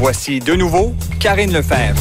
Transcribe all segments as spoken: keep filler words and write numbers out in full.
Voici de nouveau Karine Lefebvre.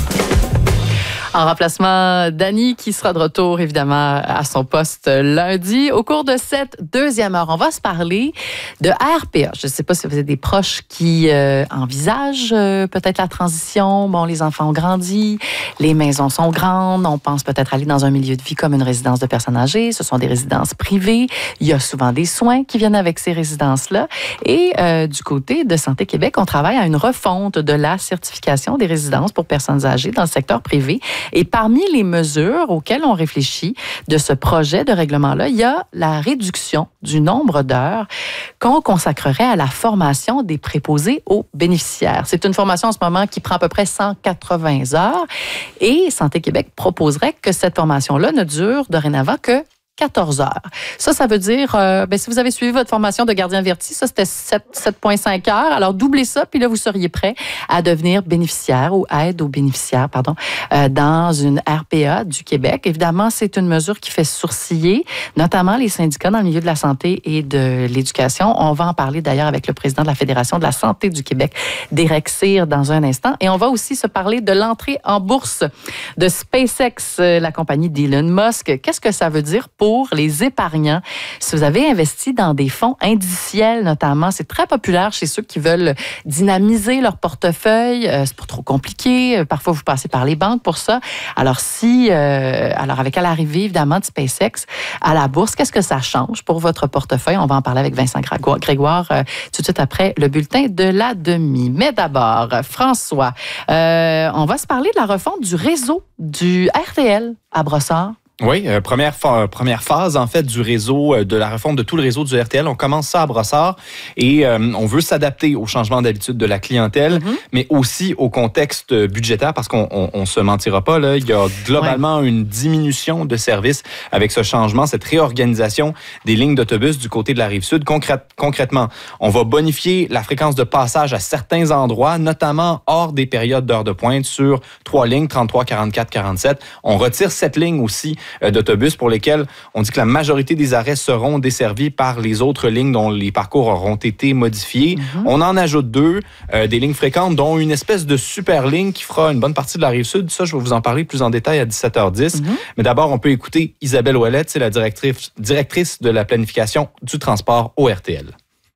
En remplacement d'Annie, qui sera de retour, évidemment, à son poste lundi. Au cours de cette deuxième heure, on va se parler de R P A. Je ne sais pas si vous avez des proches qui euh, envisagent euh, peut-être la transition. Bon, les enfants ont grandi, les maisons sont grandes, on pense peut-être aller dans un milieu de vie comme une résidence de personnes âgées. Ce sont des résidences privées. Il y a souvent des soins qui viennent avec ces résidences-là. Et euh, du côté de Santé Québec, on travaille à une refonte de la certification des résidences pour personnes âgées dans le secteur privé. Et parmi les mesures auxquelles on réfléchit de ce projet de règlement-là, il y a la réduction du nombre d'heures qu'on consacrerait à la formation des préposés aux bénéficiaires. C'est une formation en ce moment qui prend à peu près cent quatre-vingts heures et Santé Québec proposerait que cette formation-là ne dure dorénavant que quatorze heures. Ça, ça veut dire, euh, ben, si vous avez suivi votre formation de gardien averti, ça, c'était sept virgule cinq heures. Alors, doublez ça, puis là, vous seriez prêt à devenir bénéficiaire ou aide aux bénéficiaires, pardon, euh, dans une R P A du Québec. Évidemment, c'est une mesure qui fait sourciller, notamment les syndicats dans le milieu de la santé et de l'éducation. On va en parler d'ailleurs avec le président de la Fédération de la santé du Québec, Derek Cyr, dans un instant. Et on va aussi se parler de l'entrée en bourse de SpaceX, la compagnie d'Elon Musk. Qu'est-ce que ça veut dire pour pour les épargnants? Si vous avez investi dans des fonds indiciels, notamment, c'est très populaire chez ceux qui veulent dynamiser leur portefeuille. Euh, c'est pas trop compliqué. Parfois, vous passez par les banques pour ça. Alors, si, euh, alors avec à l'arrivée, évidemment, de SpaceX à la bourse, qu'est-ce que ça change pour votre portefeuille? On va en parler avec Vincent Grégoire euh, tout de suite après le bulletin de la demi. Mais d'abord, François, euh, on va se parler de la refonte du réseau du R T L à Brossard. Oui, euh, première, fa- première phase, en fait, du réseau, euh, de la refonte de tout le réseau du R T L. On commence ça à Brossard et euh, on veut s'adapter aux changements d'habitude de la clientèle, mm-hmm. mais aussi au contexte budgétaire, parce qu'on on, on se mentira pas, là, il y a globalement ouais. une diminution de services avec ce changement, cette réorganisation des lignes d'autobus du côté de la Rive-Sud. Concrète, concrètement, on va bonifier la fréquence de passage à certains endroits, notamment hors des périodes d'heures de pointe, sur trois lignes, trente-trois, quarante-quatre, quarante-sept. On retire cette ligne aussi d'autobus pour lesquels on dit que la majorité des arrêts seront desservis par les autres lignes dont les parcours auront été modifiés. Mm-hmm. On en ajoute deux, euh, des lignes fréquentes, dont une espèce de super ligne qui fera une bonne partie de la Rive-Sud. Ça, je vais vous en parler plus en détail à dix-sept heures dix. Mm-hmm. Mais d'abord, on peut écouter Isabelle Ouellette, c'est la directrice, directrice de la planification du transport au R T L.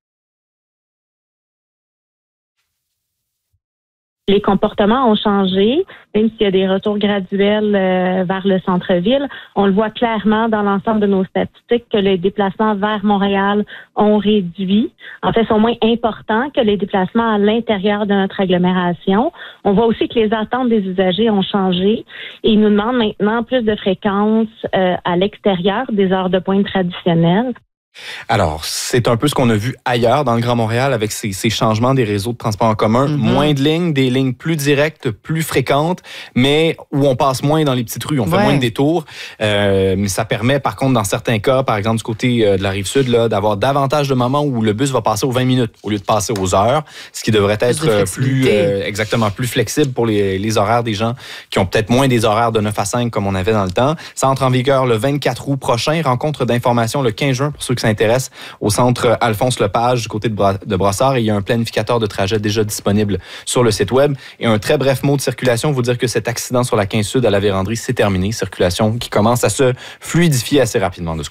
Les comportements ont changé, même s'il y a des retours graduels euh, vers le centre-ville. On le voit clairement dans l'ensemble de nos statistiques que les déplacements vers Montréal ont réduit. En fait, sont moins importants que les déplacements à l'intérieur de notre agglomération. On voit aussi que les attentes des usagers ont changé et ils nous demandent maintenant plus de fréquences euh, à l'extérieur des heures de pointe traditionnelles. Alors, c'est un peu ce qu'on a vu ailleurs dans le Grand Montréal avec ces, ces changements des réseaux de transport en commun. Mm-hmm. Moins de lignes, des lignes plus directes, plus fréquentes, mais où on passe moins dans les petites rues, on fait ouais. moins de détours. Euh, mais ça permet, par contre, dans certains cas, par exemple du côté euh, de la Rive-Sud, là, d'avoir davantage de moments où le bus va passer aux vingt minutes au lieu de passer aux heures, ce qui devrait être euh, plus euh, exactement plus flexible pour les, les horaires des gens qui ont peut-être moins des horaires de neuf à cinq comme on avait dans le temps. Ça entre en vigueur le vingt-quatre août prochain. Rencontre d'information le quinze juin pour ceux qui s'intéressent au centre Alphonse Lepage du côté de, Bra- de Brossard. Et il y a un planificateur de trajet déjà disponible sur le site web. Et un très bref mot de circulation, vous dire que cet accident sur la quinze Sud à la Vérandrie, c'est terminé. Circulation qui commence à se fluidifier assez rapidement de ce